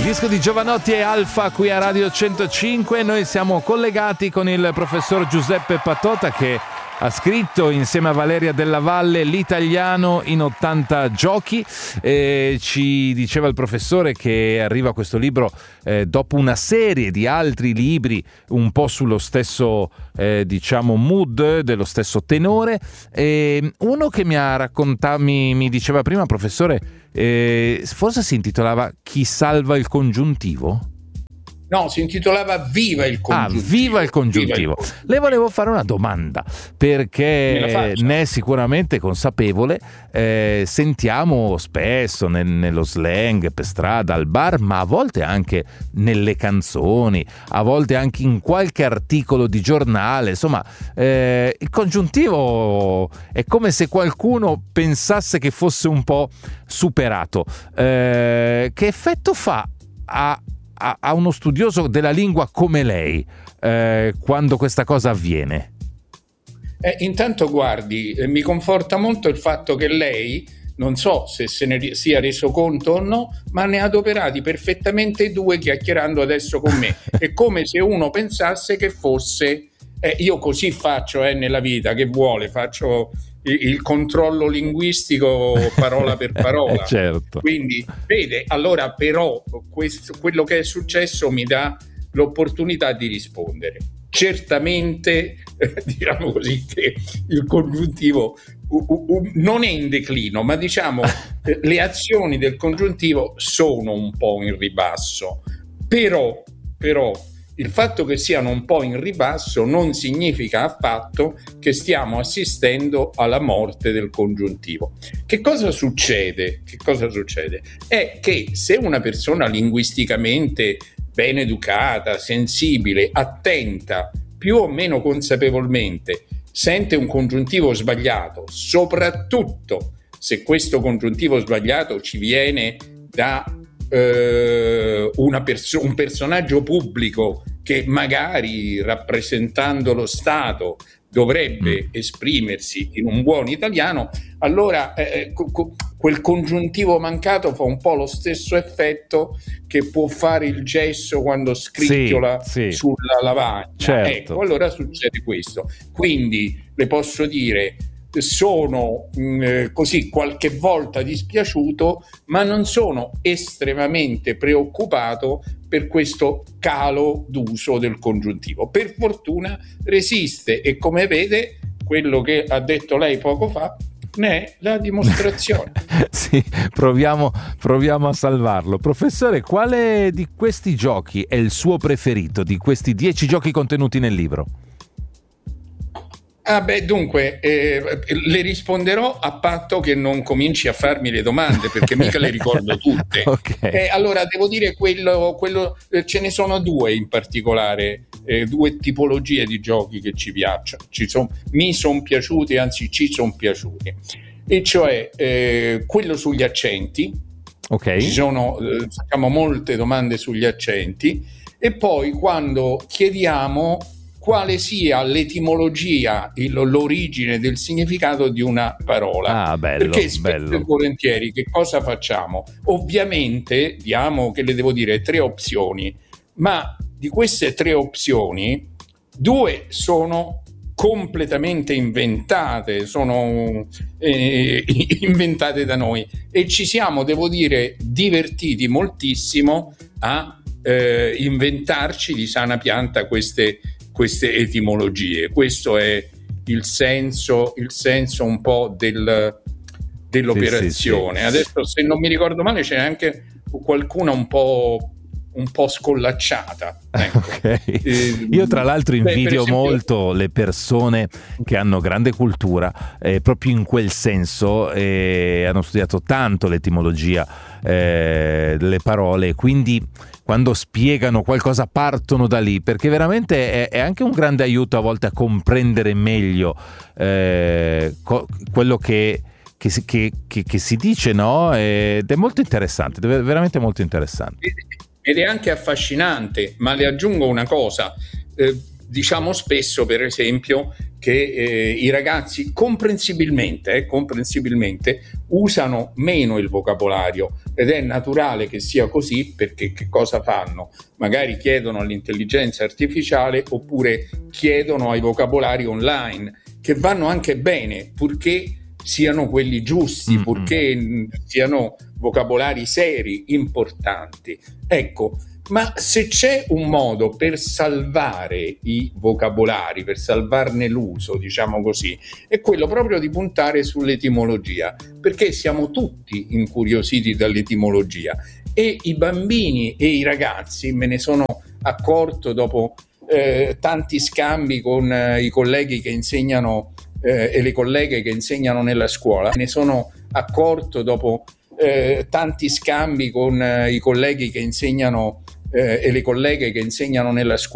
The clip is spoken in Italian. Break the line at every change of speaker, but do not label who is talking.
disco di Jovanotti e Alfa qui a Radio 105. Noi siamo collegati con il professor Giuseppe Patota, che ha scritto insieme a Valeria Della Valle L'italiano in 80 giochi. Ci diceva il professore che arriva questo libro dopo una serie di altri libri un po' sullo stesso mood, dello stesso tenore. Uno che mi diceva prima, professore, forse si intitolava Chi salva il congiuntivo?
No, si intitolava Viva il congiuntivo.
Viva il congiuntivo. Le volevo fare una domanda, perché ne è sicuramente consapevole. Sentiamo spesso nello slang per strada, al bar, ma a volte anche nelle canzoni, a volte anche in qualche articolo di giornale. Insomma, il congiuntivo è come se qualcuno pensasse che fosse un po' superato. Che effetto fa a uno studioso della lingua come lei quando questa cosa avviene?
Intanto guardi, mi conforta molto il fatto che lei, non so se ne sia reso conto o no, ma ne ha adoperati perfettamente due chiacchierando adesso con me. È come se uno pensasse che fosse io così faccio nella vita, che vuole, faccio il controllo linguistico parola per parola.
Certo.
Quindi vede, allora però quello che è successo mi dà l'opportunità di rispondere. Certamente diciamo così che il congiuntivo non è in declino, ma diciamo le azioni del congiuntivo sono un po' in ribasso, però il fatto che siano un po' in ribasso non significa affatto che stiamo assistendo alla morte del congiuntivo. Che cosa succede? È che se una persona linguisticamente ben educata, sensibile, attenta, più o meno consapevolmente, sente un congiuntivo sbagliato, soprattutto se questo congiuntivo sbagliato ci viene da un personaggio pubblico che magari, rappresentando lo Stato, dovrebbe esprimersi in un buon italiano, allora quel congiuntivo mancato fa un po' lo stesso effetto che può fare il gesso quando scricchiola sulla lavagna.
Certo.
Ecco, allora succede questo. Quindi le posso dire, sono così qualche volta dispiaciuto, ma non sono estremamente preoccupato per questo calo d'uso del congiuntivo. Per fortuna resiste, e come vede, quello che ha detto lei poco fa ne è la dimostrazione.
Sì, proviamo a salvarlo. Professore, quale di questi giochi è il suo preferito, di questi 10 giochi contenuti nel libro?
Dunque, le risponderò a patto che non cominci a farmi le domande, perché mica le ricordo tutte.
Okay.
Allora, devo dire quello ce ne sono due in particolare, due tipologie di giochi che ci piacciono. Mi sono piaciuti, anzi ci sono piaciuti. E cioè quello sugli accenti.
Okay.
Ci sono facciamo molte domande sugli accenti, e poi quando chiediamo quale sia l'etimologia, l'origine del significato di una parola.
Bello,
perché spesso e volentieri che cosa facciamo? Ovviamente diamo, che le devo dire, 3 opzioni, ma di queste 3 opzioni 2 sono completamente inventate, sono inventate da noi, e ci siamo, devo dire, divertiti moltissimo a inventarci di sana pianta queste etimologie. Questo è il senso un po' dell'operazione. Sì. Adesso, se non mi ricordo male, c'è anche qualcuna un po' scollacciata. Ecco.
Okay. Io tra l'altro invidio molto le persone che hanno grande cultura, proprio in quel senso, hanno studiato tanto l'etimologia delle parole, quindi quando spiegano qualcosa partono da lì, perché veramente è anche un grande aiuto a volte a comprendere meglio quello che si dice, no? Ed è molto interessante, veramente molto interessante.
Ed è anche affascinante, ma le aggiungo una cosa. Diciamo spesso, per esempio, che i ragazzi comprensibilmente usano meno il vocabolario. ed è naturale che sia così, perché che cosa fanno? Magari chiedono all'intelligenza artificiale oppure chiedono ai vocabolari online, che vanno anche bene, purché siano quelli giusti, purché siano vocabolari seri, importanti. Ecco, ma se c'è un modo per salvare i vocabolari, per salvarne l'uso, diciamo così, è quello proprio di puntare sull'etimologia, perché siamo tutti incuriositi dall'etimologia, e i bambini e i ragazzi, me ne sono accorto dopo tanti scambi con i colleghi che insegnano e le colleghe che insegnano nella scuola, me ne sono accorto dopo tanti scambi con i colleghi che insegnano e le colleghe che insegnano nella scuola.